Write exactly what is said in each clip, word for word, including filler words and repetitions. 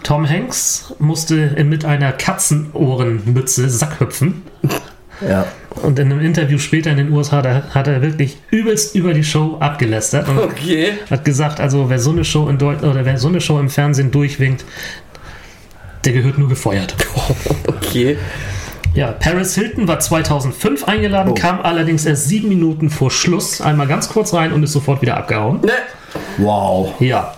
Tom Hanks musste mit einer Katzenohrenmütze Sackhüpfen. Ja. Und in einem Interview später in den U S A hat er, hat er wirklich übelst über die Show abgelästert. Und okay. Hat gesagt, also wer so eine Show in Deut- oder wer so eine Show im Fernsehen durchwinkt, der gehört nur gefeuert. Okay. Ja, Paris Hilton war zweitausendfünf eingeladen, Oh. kam allerdings erst sieben Minuten vor Schluss einmal ganz kurz rein und ist sofort wieder abgehauen. Ne. Wow. Ja.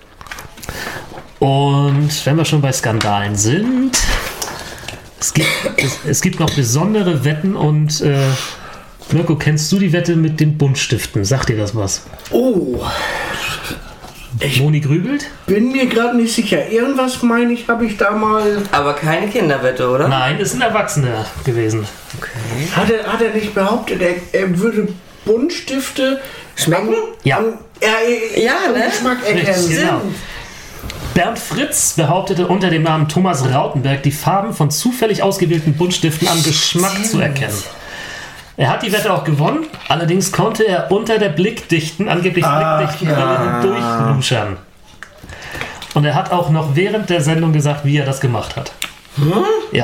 Und wenn wir schon bei Skandalen sind, es gibt, es, es gibt noch besondere Wetten und äh, Mirko, kennst du die Wette mit den Buntstiften? Sagt dir das was? Oh, Moni grübelt? bin mir gerade nicht sicher. Irgendwas meine ich, habe ich da mal... Aber keine Kinderwette, oder? Nein, ist ein Erwachsener gewesen. Okay. Hat er, hat er nicht behauptet, er, er würde Buntstifte Schmecken? Ja. am, er, Ja, am ne? Geschmack Richtig, erkennen. genau. Bernd Fritz behauptete unter dem Namen Thomas Rautenberg, die Farben von zufällig ausgewählten Buntstiften am Geschmack zu erkennen. Er hat die Wette auch gewonnen, allerdings konnte er unter der blickdichten, angeblich Ach, blickdichten ja. Brille durchluschern. Und er hat auch noch während der Sendung gesagt, wie er das gemacht hat. Hm? Ja.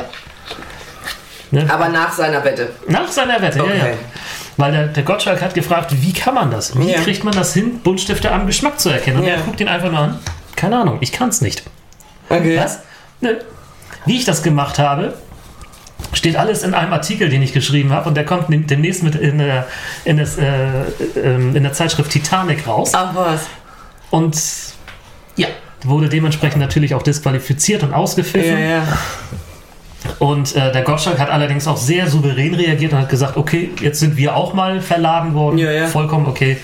Ne? Aber nach seiner Wette. Nach seiner Wette, Okay. ja, ja. Weil der, der Gottschalk hat gefragt, wie kann man das? Wie Ja. kriegt man das hin, Buntstifte am Geschmack zu erkennen? Und Ja. er guckt ihn einfach nur an. Keine Ahnung, ich kann es nicht. Okay. Was? Nö. Wie ich das gemacht habe, steht alles in einem Artikel, den ich geschrieben habe. Und der kommt demnächst mit in der, in das, äh, ähm, in der Zeitschrift Titanic raus. Ach was. Und ja, wurde dementsprechend natürlich auch disqualifiziert und ausgepfiffen. Ja, ja. Und äh, der Gottschalk hat allerdings auch sehr souverän reagiert und hat gesagt, okay, jetzt sind wir auch mal verladen worden. Ja, ja. Vollkommen okay.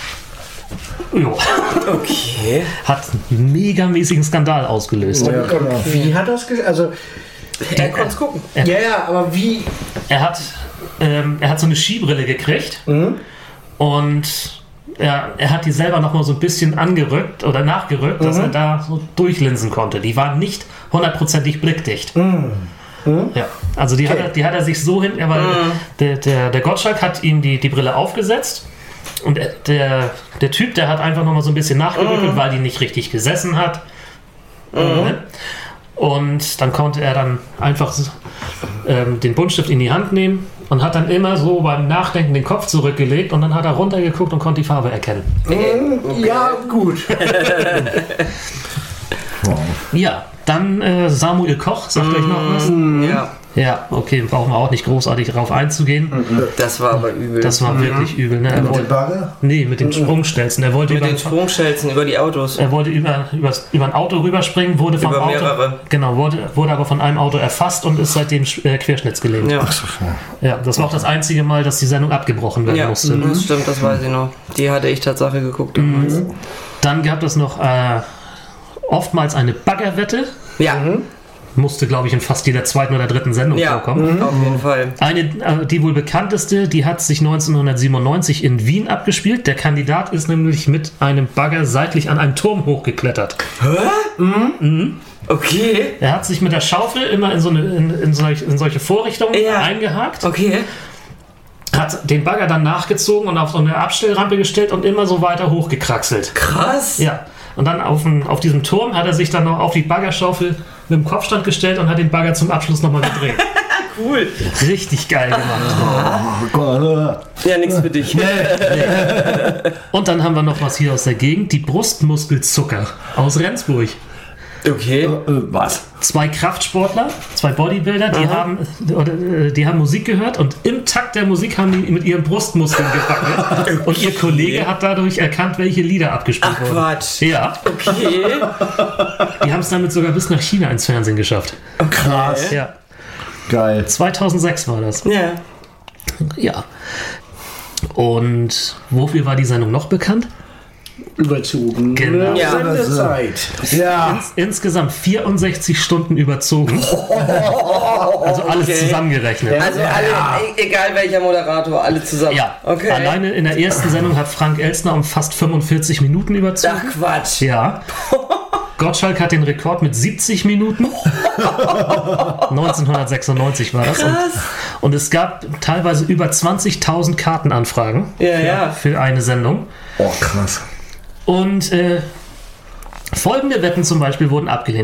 Jo. Okay. Hat einen megamäßigen Skandal ausgelöst. Ja, klar. Wie hat das ge- Also, Er konnte es gucken. Ja. ja, ja, aber wie... Er hat, ähm, er hat so eine Skibrille gekriegt Mhm. und ja, er hat die selber noch mal so ein bisschen angerückt oder nachgerückt, dass er da so durchlinsen konnte. Die war nicht hundertprozentig blickdicht. Ja, also die, Okay. hat er, die hat er sich so hin, aber der, der, der Gottschalk hat ihm die, die Brille aufgesetzt und er- der, der Typ, der hat einfach noch mal so ein bisschen nachgerückt, weil die nicht richtig gesessen hat. Ne? Und dann konnte er dann einfach ähm, den Buntstift in die Hand nehmen und hat dann immer so beim Nachdenken den Kopf zurückgelegt und dann hat er runtergeguckt und konnte die Farbe erkennen. Ja, gut. Wow. Ja, dann äh, Samuel Koch, sagt euch noch was? Ja. Ja, okay, brauchen wir auch nicht großartig drauf einzugehen. Das war aber übel. Das war wirklich übel. Ne? Er Mit dem wollte, Bagger? nee, mit den Sprungstelzen. Er wollte Mit über, den Sprungschelzen über die Autos. er wollte über, übers, über ein Auto rüberspringen, wurde vom Über Auto, mehrere. genau, wurde, wurde aber von einem Auto erfasst und ist seitdem äh, querschnittsgelähmt. Ja. Ja, das war auch das einzige Mal, dass die Sendung abgebrochen werden Ja, musste. das stimmt, das weiß ich noch. Die hatte ich Tatsache geguckt damals. Dann gab es noch äh, oftmals eine Baggerwette. Ja, Musste, glaube ich, in fast jeder zweiten oder dritten Sendung ja, vorkommen. auf jeden Fall. Eine, äh, die wohl bekannteste, die hat sich neunzehnhundertsiebenundneunzig in Wien abgespielt. Der Kandidat ist nämlich mit einem Bagger seitlich an einen Turm hochgeklettert. Okay, Er hat sich mit der Schaufel immer in, so eine, in, in, solch, in solche Vorrichtungen Ja. eingehakt, okay. hat den Bagger dann nachgezogen und auf so eine Abstellrampe gestellt und immer so weiter hochgekraxelt. Krass. Ja, und dann auf, dem, auf diesem Turm hat er sich dann noch auf die Baggerschaufel mit dem Kopfstand gestellt und hat den Bagger zum Abschluss nochmal gedreht. Cool. Richtig geil gemacht. Oh Gott. Ja, nichts für dich. Und dann haben wir noch was hier aus der Gegend, die Brustmuskelzucker aus Rendsburg. Okay. Äh, was? Zwei Kraftsportler, zwei Bodybuilder, die haben, oder, äh, die haben Musik gehört und im Takt der Musik haben die mit ihren Brustmuskeln gewackelt. Und ihr Kollege hat dadurch erkannt, welche Lieder abgespielt Ach wurden. Quatsch. Ja, Okay. die haben es damit sogar bis nach China ins Fernsehen geschafft. Krass. Ja, Geil. zweitausendsechs war das. Ja. Ja. Und wofür war die Sendung noch bekannt? Überzogen. Genau. Ja. Sendezeit. Ja. Insgesamt vierundsechzig Stunden überzogen. Also alles Okay. zusammengerechnet. Also alle, e- egal welcher Moderator, alle zusammen. Ja, Okay. alleine in der ersten Sendung hat Frank Elstner um fast fünfundvierzig Minuten überzogen. Ach Quatsch. Ja. Gottschalk hat den Rekord mit siebzig Minuten. neunzehnhundertsechsundneunzig war das. Und, und es gab teilweise über zwanzigtausend Kartenanfragen Ja, für, ja. für eine Sendung. Oh, krass. Und äh, folgende Wetten zum Beispiel wurden abgelehnt.